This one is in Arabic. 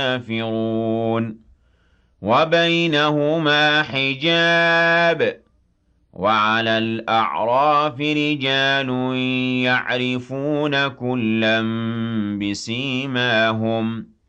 كافرون وبينهما حجاب وعلى الأعراف رجال يعرفون كلا بسيماهم